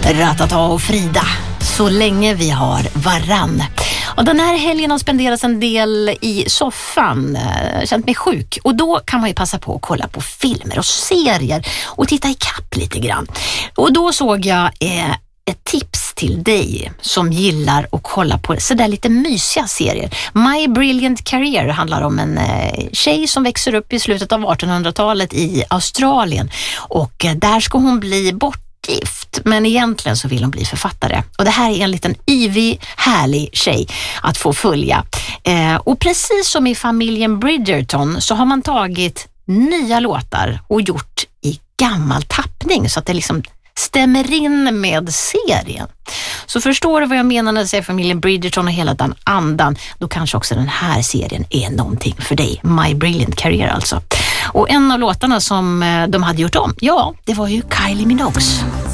Ratata och Frida, så länge vi har varann. Och den här helgen har spenderats en del i soffan, känt mig sjuk. Och då kan man ju passa på att kolla på filmer och serier och titta i kapp lite grann. Och då såg jag ett tips till dig som gillar att kolla på sådär lite mysiga serier. My Brilliant Career handlar om en tjej som växer upp i slutet av 1800-talet i Australien. Och där ska hon bli bortgift, men egentligen så vill hon bli författare. Och det här är en liten yvig, härlig tjej att få följa. Och precis som i familjen Bridgerton så har man tagit nya låtar och gjort i gammal tappning så att det liksom stämmer in med serien. Så förstår du vad jag menar när jag säger familjen Bridgerton och hela den andan, då kanske också den här serien är någonting för dig. My Brilliant Career alltså. Och en av låtarna som de hade gjort om, ja, det var ju Kylie Minogue.